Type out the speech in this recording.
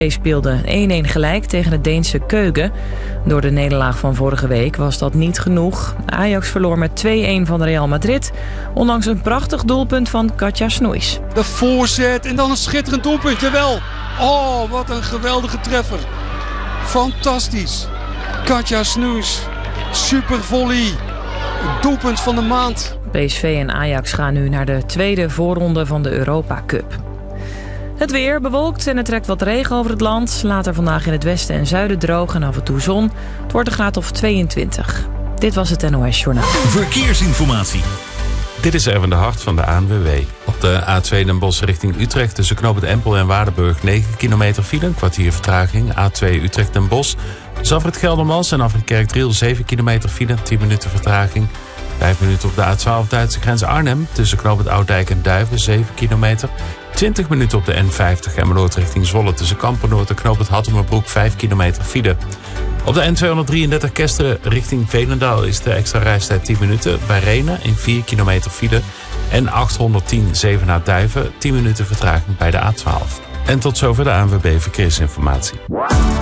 speelde 1-1 gelijk tegen het Deense Køge. Door de nederlaag van vorige week was dat niet genoeg. Ajax verloor met 2-1 van Real Madrid, ondanks een prachtig doelpunt van Katja Snoeis. De voorzet en dan een schitterend doelpunt, jawel. Oh, wat een geweldige treffer. Fantastisch. Katja Snoeis, super volley. Doelpunt van de maand. PSV en Ajax gaan nu naar de tweede voorronde van de Europa Cup. Het weer bewolkt en het trekt wat regen over het land. Later vandaag in het westen en zuiden droog en af en toe zon. Het wordt een graad of 22. Dit was het NOS Journaal. Verkeersinformatie. Dit is Erwin de Hart van de ANWB. Op de A2 Den Bosch richting Utrecht tussen Knoop Empel en Waardenburg 9 kilometer file, een kwartier vertraging. A2 Utrecht Den Bosch. Afrit Geldermals en afrit Kerkdriel 7 kilometer file, 10 minuten vertraging. 5 minuten op de A12 Duitse grens Arnhem tussen Knoop Oudijk en Duiven 7 kilometer. 20 minuten op de N50 Emmeloord richting Zwolle tussen Kampernoord en Knoop Hattemerbroek 5 kilometer file. Op de N233 Kesteren richting Veenendaal is de extra reistijd 10 minuten. Bij Rhenen in 4 kilometer file. En 810 Zevenaar Duiven 10 minuten vertraging bij de A12. En tot zover de ANWB Verkeersinformatie.